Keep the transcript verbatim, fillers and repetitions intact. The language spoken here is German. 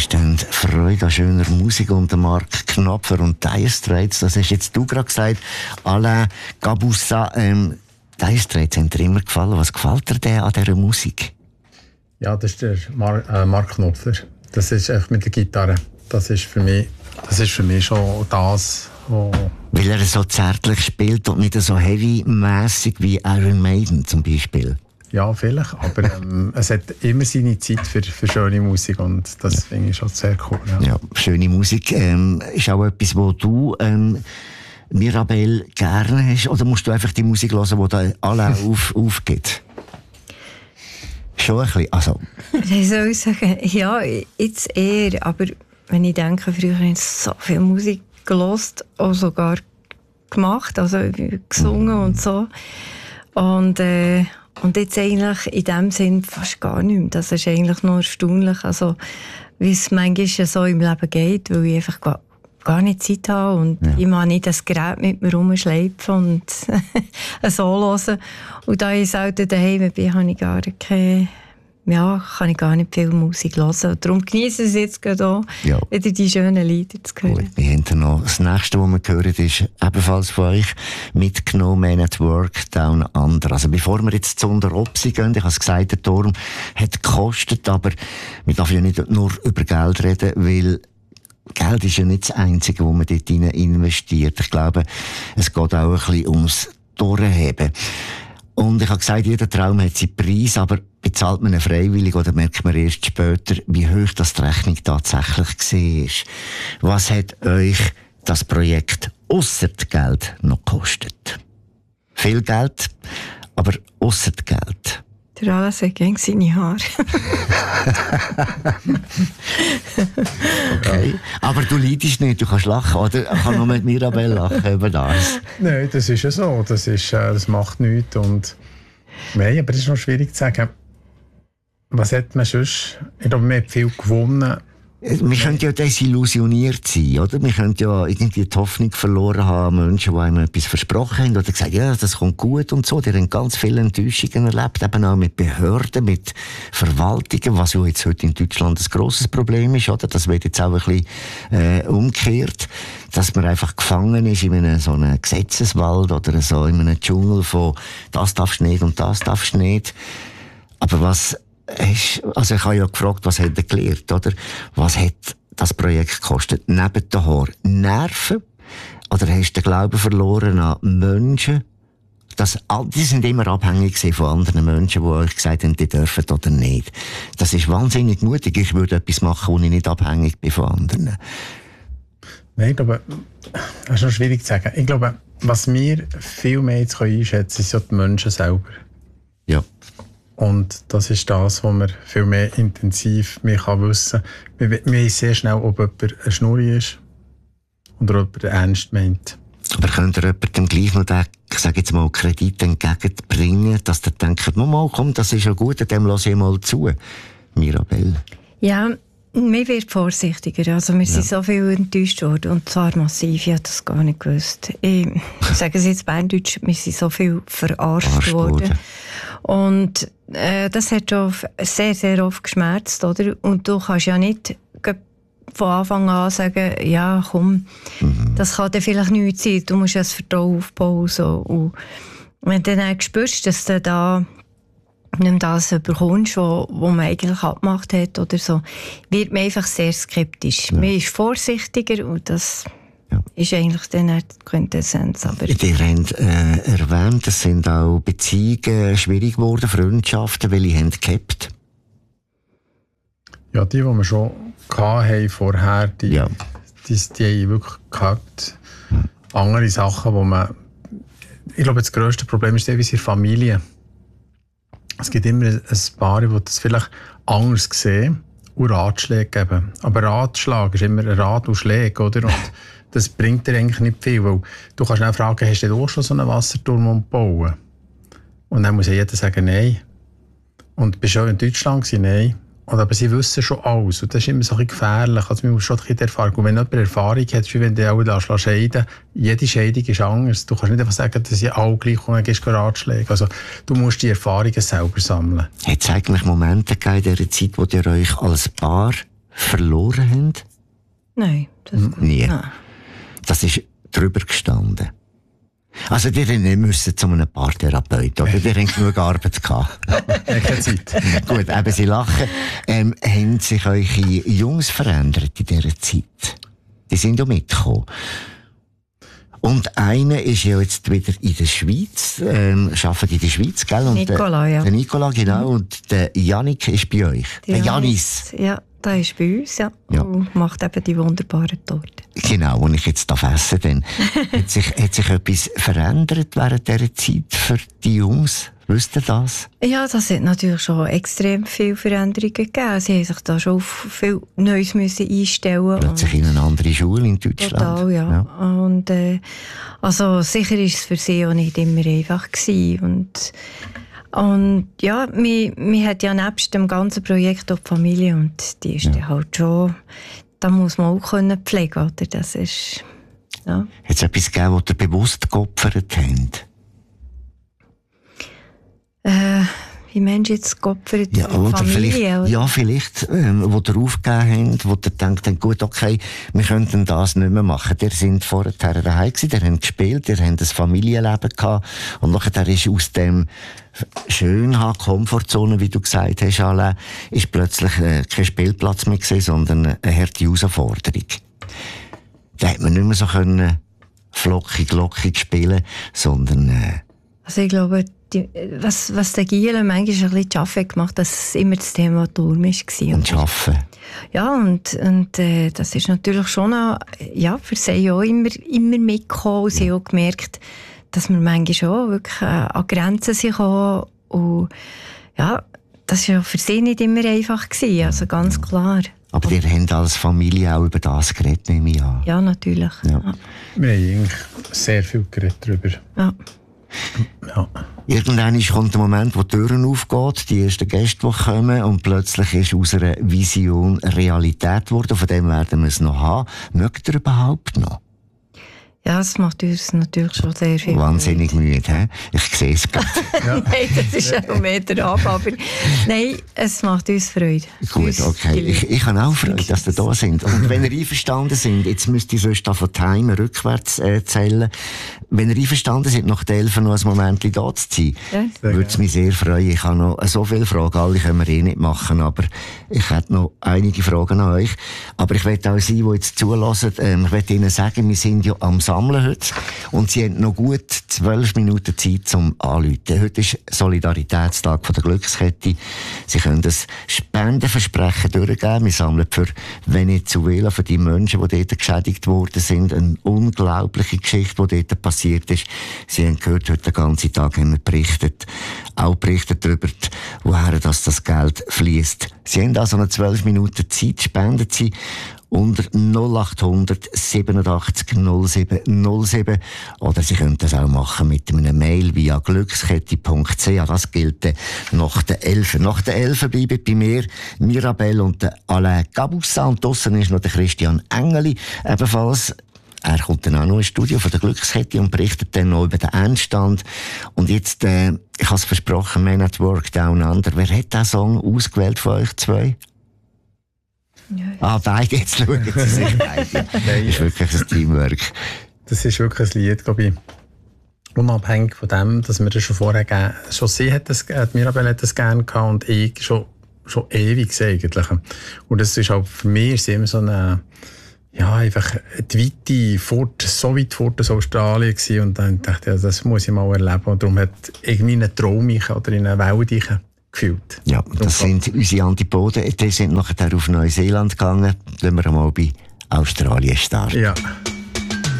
verstehen Freude an schöner Musik und der Mark Knopfler und Dire Straits, das hast jetzt du gerade gesagt, Alain Gaboussin, ähm, Dire Straits haben dir immer gefallen. Was gefällt dir denn an dieser Musik? Ja, das ist der Mar äh, Mark Knopfler. Das ist einfach mit der Gitarre. Das ist für mich, das ist für mich schon das, wo... Weil er so zärtlich spielt und nicht so heavy-mässig wie Iron Maiden zum Beispiel. Ja, vielleicht, aber ähm, es hat immer seine Zeit für, für schöne Musik und das finde ich schon sehr cool. Ja, ja schöne Musik ähm, ist auch etwas, wo du, ähm, Mirabel, gerne hast, oder musst du einfach die Musik hören, die da alle auf, aufgeht? Schon ein bisschen, also... Ich soll sagen, ja, jetzt eher, aber wenn ich denke, früher habe ich so viel Musik gehört, auch sogar gemacht, also gesungen mm. und so. Und, äh, und jetzt eigentlich in dem Sinn fast gar nicht mehr. Das ist eigentlich nur erstaunlich, also, wie es manchmal so im Leben geht, weil ich einfach gar, gar nicht Zeit habe und ja. ich mag nicht das Gerät mit mir rumschleifen und so hören. Und da ich selten daheim bin, habe ich gar keine... Ja, kann ich gar nicht viel Musik hören. Darum genieße ich es jetzt gerade auch, ja. wieder die schönen Lieder zu hören. Gut, wir haben dann noch das nächste, was wir hören, ist ebenfalls von euch mitgenommen, Man at Work, Down Under. Also bevor wir jetzt zu unter Opsi gehen, ich habe es gesagt, der Turm hat gekostet, aber wir dürfen ja nicht nur über Geld reden, weil Geld ist ja nicht das Einzige, wo man dort rein investiert. Ich glaube, es geht auch ein bisschen ums Durchheben. Und ich habe gesagt, jeder Traum hat seinen Preis, aber bezahlt man ihn freiwillig oder merkt man erst später, wie hoch das die Rechnung tatsächlich war? Was hat euch das Projekt ausser Geld noch gekostet? Viel Geld, aber ausser Geld. Der Alain hat gegen seine Haare. Okay. Aber du leidest nicht, du kannst lachen, oder? Ich kann nur mit Mirabel lachen über das. Nein, das ist ja so. Das, ist, äh, das macht nichts. Und nein, aber es ist noch schwierig zu sagen, was hat man sonst? Ich glaube, man hat viel gewonnen. Wir können ja desillusioniert sein, oder? Wir können ja irgendwie die Hoffnung verloren haben, Menschen, die einem etwas versprochen haben, oder gesagt, ja, das kommt gut und so. Die haben ganz viele Enttäuschungen erlebt, eben auch mit Behörden, mit Verwaltungen, was ja jetzt heute in Deutschland ein grosses Problem ist, oder? Das wird jetzt auch ein bisschen äh, umgekehrt, dass man einfach gefangen ist in einem so einem Gesetzeswald oder so in einem Dschungel von das darfst du nicht und das darfst du nicht. Aber was Also ich habe ja gefragt, was hat er gelernt, oder? Was hat das Projekt gekostet? Neben den Haaren Nerven? Oder hast du den Glauben verloren an Menschen? Das, die sind immer abhängig von anderen Menschen, die euch gesagt haben, die dürfen oder nicht. Das ist wahnsinnig mutig. Ich würde etwas machen, wo ich nicht abhängig bin von anderen. Nein, ich glaube, das ist noch schwierig zu sagen. Ich glaube, was wir viel mehr jetzt einschätzen können, sind die Menschen selber. Ja. Und das ist das, was man viel mehr intensiv mehr kann wissen kann. Wir wissen sehr schnell, ob jemand eine Schnurri ist oder ob er ernst meint. Aber könnt ihr jemandem gleich noch den, ich sage jetzt mal, Kredit entgegenbringen, dass der denkt, Mama, komm, das ist ja gut, dem lasse ich mal zu. Mirabel? Ja, mir wird vorsichtiger. Also wir sind ja. so viel enttäuscht worden und zwar massiv, ich habe das gar nicht gewusst. Ich sage es jetzt Berndeutsch, wir sind so viel verarscht Verarscht worden. worden. Und äh, das hat schon sehr, sehr oft geschmerzt, oder? Und du kannst ja nicht von Anfang an sagen, ja, komm, mhm. das kann dir vielleicht nichts sein, du musst ja das Vertrauen aufbauen. So. Und wenn du dann spürst, dass du da nicht das bekommst, was man eigentlich abgemacht hat, oder so, wird man einfach sehr skeptisch. Ja. Man ist vorsichtiger und das... Ja. Ist eigentlich dann die Quintessenz. Aber ihr habt äh, erwähnt, es sind auch Beziehungen schwierig geworden, Freundschaften, welche haben gehabt? Ja, die, die wir schon hatten vorher, die, ja. die, die, die haben wirklich gehabt. Andere Sachen, wo man... Ich glaube, das grösste Problem ist teilweise in der Familie. Es gibt immer ein paar, die das vielleicht anders sehen und Ratschläge geben. Aber Ratschlag ist immer ein Rat und Schläge, oder? Und das bringt dir eigentlich nicht viel, weil du kannst auch fragen, hast du auch schon so einen Wasserturm umgebaut? Und dann muss ja jeder sagen, nein. Und bist du auch in Deutschland gewesen? Nein. Und aber sie wissen schon alles. Und das ist immer so ein bisschen gefährlich. Also man muss schon ein bisschen Erfahrung. Und wenn jemand Erfahrung hat, ist wie wenn du auch scheiden lässt. Jede Scheidung ist anders. Du kannst nicht einfach sagen, dass sie alle gleich und dann gibst du Ratschläge. Also du musst die Erfahrungen selber sammeln. Hat es eigentlich Momente gegeben in dieser Zeit, wo ihr euch als Paar verloren haben? Nein, das Nie. Nein. Das ist drüber gestanden. Also, die nicht müssen zu einem Paartherapeuten, oder? Die haben genug Arbeit gehabt. Keine Zeit. Gut, eben, Sie lachen. Ähm, haben sich eure Jungs verändert in dieser Zeit? Die sind ja mitgekommen. Und einer ist ja jetzt wieder in der Schweiz, ähm, arbeitet in der Schweiz, gell? Und Nicola, ja. Der Nicola, genau. Und der Jannik ist bei euch. Der Janis. Ja, der ist bei uns, ja. Ja. Und macht eben die wunderbaren Torten. Genau, und ich jetzt darf essen dann. hat, sich, hat sich etwas verändert während dieser Zeit für die Jungs? Wisst ihr das? Ja, das hat natürlich schon extrem viele Veränderungen gegeben. Sie haben sich da schon auf viel Neues müssen einstellen. Plötzlich in eine andere Schule in Deutschland. Total, ja. ja. Und, äh, also sicher war es für sie auch nicht immer einfach gewesen. Und, und ja, man, man hat ja nebst dem ganzen Projekt auch die Familie und die ist ja. dann halt schon, da muss man auch können pflegen, oder? Das ist, ja. Hat es etwas gegeben, was ihr bewusst geopfert habt? Äh, wie meinst du jetzt geopfert? Ja, oder Familie, vielleicht, oder? ja, vielleicht, ähm, wo ihr aufgegeben habt, wo ihr denkt, gut, okay, wir könnten das nicht mehr machen. Ihr seid vorher daheim gewesen, ihr habt gespielt, ihr habt ein Familienleben gehabt und nachher ist aus dem Schönhaar, Komfortzone, wie du gesagt hast, Alain, ist plötzlich äh, kein Spielplatz mehr gewesen, sondern eine harte Herausforderung. Da hat man nicht mehr so können flockig, lockig spielen, sondern äh, also ich glaube, die, was, was der Giele manchmal ein bisschen zu arbeiten gemacht hat, dass es immer das Thema Turm war. Und arbeiten. Ja, und, und äh, das ist natürlich schon auch, ja, für sie auch immer, immer mitgekommen. Sie ja. haben auch gemerkt, dass wir manchmal auch wirklich äh, an Grenzen sind und ja, das war ja für sie nicht immer einfach gewesen, also ganz ja. klar. Aber ihr habt als Familie auch über das geredet, nehme ich an. Ja, natürlich. Ja. Ja. Wir haben eigentlich sehr viel geredet darüber. Ja. Ja. Irgendwann kommt der Moment, wo die Türen aufgehen, die ersten Gäste, die kommen, und plötzlich ist aus einer Vision Realität geworden. Von dem werden wir es noch haben. Mögt ihr überhaupt noch? Ja, es macht uns natürlich schon sehr viel Wahnsinnig müde, he? Ich sehe es gerade. Ja. Nein, das ist ja ein Meter ab, aber nein, es macht uns Freude. Gut, okay. Ich, ich habe auch Freude, dass ihr da sind. Und wenn ihr einverstanden sind, jetzt müsst ihr sonst von Time rückwärts äh, zählen. Wenn ihr einverstanden seid, nach der elf noch ein Moment da zu sein, ja, würde es mich sehr freuen. Ich habe noch so viele Fragen, alle können wir eh nicht machen, aber ich hätte noch einige Fragen an euch. Aber ich möchte auch Sie, die jetzt zulassen, ähm, ich möchte Ihnen sagen, wir sind ja am Sammeln heute und Sie haben noch gut zwölf Minuten Zeit zum Anrufen. Heute ist Solidaritätstag von der Glückskette. Sie können das Spendenversprechen durchgeben. Wir sammeln für Venezuela, für die Menschen, die dort geschädigt worden sind, eine unglaubliche Geschichte, die dort passiert ist. Sie haben gehört, heute den ganzen Tag haben wir berichtet, auch berichtet darüber, woher das, das Geld fließt. Sie haben also noch zwölf Minuten Zeit, spenden Sie unter null acht hundert siebenundachtzig null sieben null sieben. Oder Sie können das auch machen mit einem Mail via glückskette punkt c h. Das gilt nach der elf. Nach der elf bleiben bei mir Mirabelle und der Alain Gaboussin. Und draussen ist noch der Christian Engeli ebenfalls. Er kommt dann auch noch ins Studio von der Glückskette und berichtet dann noch über den Endstand. Und jetzt, äh, ich habe es versprochen, Man at Work Down Under. Wer hat diesen Song ausgewählt von euch zwei? Ja, ah, beide, jetzt schauen Sie sich beide. Das ist wirklich ein Teamwork. Das ist wirklich ein Lied, glaube ich. Unabhängig von dem, dass wir das schon vorher gegeben schon sie hat das, äh, Mirabelle hat das gerne gehabt und ich schon, schon ewig eigentlich. Und das ist auch für mich ist immer so eine, ja, einfach die Weite fort, so weit fort aus Australien gewesen. Und dann dachte ich, ja, das muss ich mal erleben. Und darum hat irgendwie einen Traum oder in eine Welt gefühlt. Ja, das sind unsere Antipoden. Die sind nachher auf Neuseeland gegangen. Dann wir mal bei Australien starten. Ja.